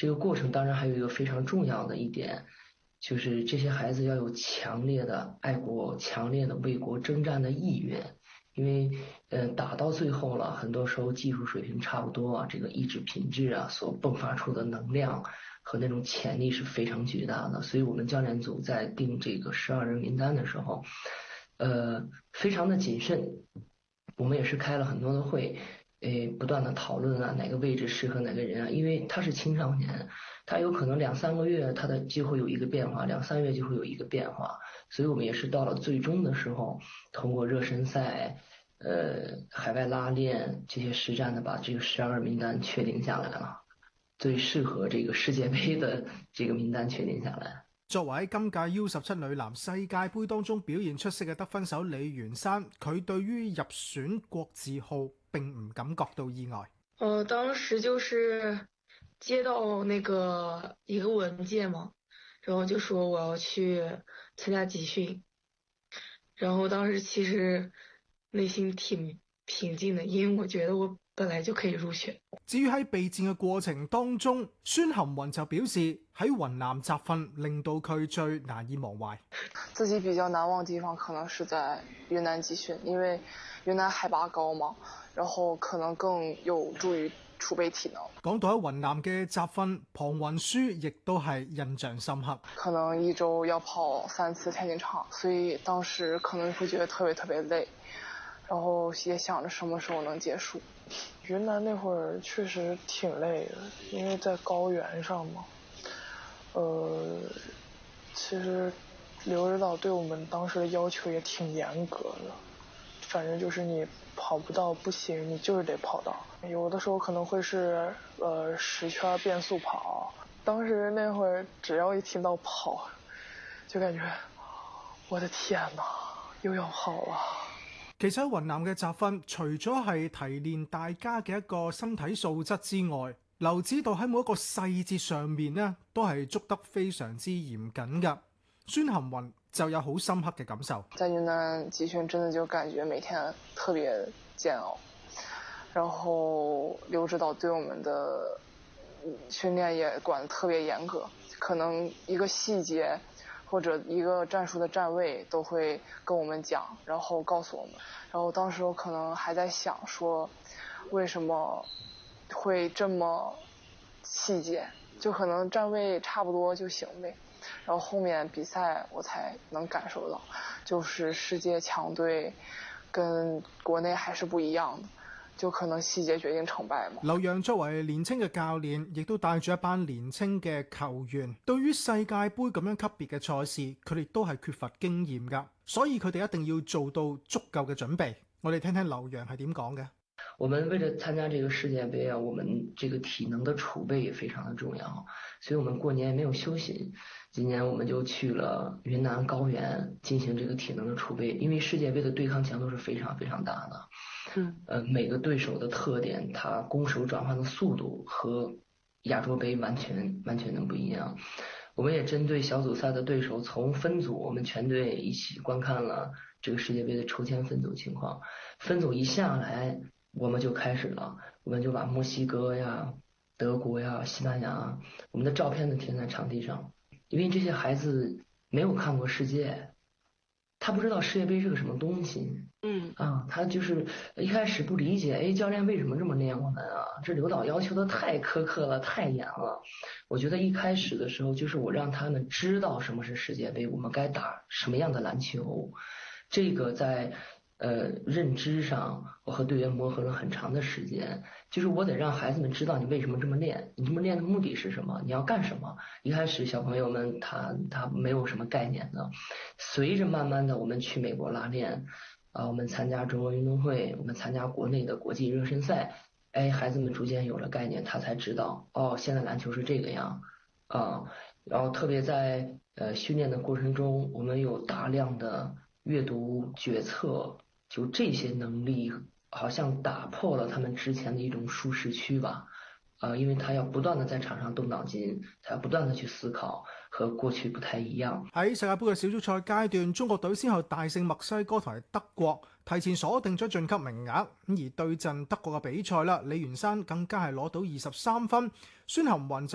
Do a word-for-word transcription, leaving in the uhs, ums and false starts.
这个过程当然还有一个非常重要的一点，就是这些孩子要有强烈的爱国、强烈的为国征战的意愿。因为，呃，打到最后了，很多时候技术水平差不多啊，这个意志品质啊，所迸发出的能量和那种潜力是非常巨大的。所以我们教练组在定这个十二人名单的时候，呃，非常的谨慎。我们也是开了很多的会，诶，不断的讨论啊，哪个位置适合哪个人啊，因为他是青少年，他有可能两三个月他的就会有一个变化，两三月就会有一个变化，所以我们也是到了最终的时候，通过热身赛、呃海外拉练这些实战的，把这个十二个名单确定下来了，最适合这个世界杯的这个名單確定下來。 作為喺今屆 U 十七女籃世界盃當中表現出色嘅得分手李元珊，佢對於入選國字號並唔感覺到意外。 呃，當時就是接到那個一個文件嘛，然後就說我要去參加集訓，然後當時其實內心挺平靜的，因為我覺得我本來就可以入選。 至於喺備戰嘅過程當中，孫含雲就表示喺雲南集訓令到佢最難以忘懷。 自己比較難忘的地方可能是在雲南集訓，因為雲南海拔高嘛，然後可能更有助於儲備體能。 講到喺雲南嘅集訓，龐雲舒亦都係印象深刻。 可能一周要跑三次田徑場，所以當時可能會覺得特別特別累，然後也想着什麼時候能結束。 雲南那會兒確實挺累的，因為在高原上嘛。呃，其實劉指導對我們當時的要求也挺嚴格的，反正就是你跑不到不行，你就是得跑到。有的時候可能會是呃十圈變速跑，當時那會兒只要一聽到跑，就感覺我的天哪，又要跑了。 其實喺雲南嘅集訓，除咗係提煉大家嘅一個身體素質之外，劉指導喺每一個細節上面呢，都係捉得非常之嚴謹㗎。孫含雲就有好深刻嘅感受。 在雲南集訓真的就感覺每天特別煎熬，然後劉指導對我們的訓練也管得特別嚴格，可能一個細節或者一個戰術的站位都會跟我們講，然後告訴我們。然後當時我可能還在想說，為什麼會這麼細節，就可能站位差不多就行唄。然後後面比賽我才能感受到，就是世界強隊跟國內還是不一樣的。就可能細節決定成敗嘛。 劉洋作為年青嘅教練，亦都帶住一班年青嘅球員，對於世界盃咁樣級別嘅賽事，佢哋都係缺乏經驗㗎，所以佢哋一定要做到足夠嘅準備。我哋聽聽劉洋係點講嘅。 我們為了參加這個世界盃啊，我們這個體能的儲備也非常的重要，所以我們過年沒有休息。今年我們就去了雲南高原進行這個體能的儲備，因為世界盃的對抗強度是非常非常大的。嗯，呃，每個對手的特點，他攻守轉換的速度和亞洲盃完全完全的不一樣。我們也針對小組賽的對手，從分組我們全隊一起觀看了這個世界盃的抽籤分組情況。分組一下來，我們就開始了，我們就把墨西哥呀、德國呀、西班牙，我們的照片都貼在場地上，因為這些孩子沒有看過世界，他不知道世界盃是個什麼東西。嗯啊，他就是一開始不理解，哎，教練為什麼這麼練我們啊？這劉導要求的太苛刻了，太嚴了。我覺得一開始的時候，就是我讓他們知道什麼是世界盃，我們該打什麼樣的籃球。這個在呃認知上，我和隊員磨合了很長的時間。就是我得讓孩子們知道你為什麼這麼練，你這麼練的目的是什麼，你要幹什麼。一開始小朋友們他他沒有什麼概念的，隨着慢慢的我們去美國拉練。啊，我們參加中國運動會，我們參加國內的國際熱身賽，哎，孩子們逐漸有了概念，他才知道，哦，現在籃球是這個樣，啊，然後特別在呃訓練的過程中，我們有大量的閱讀決策，就這些能力好像打破了他們之前的一種舒適區吧。啊，因為他要不斷地在場上動腦筋，他要不斷地去思考，和過去不太一樣。 喺世界盃嘅小組賽階段，中國隊先後大勝墨西哥同埋德國，提前鎖定咗晉級名額。咁而對陣德國嘅比賽啦，李元珊更加係攞到二十三分，孫含雲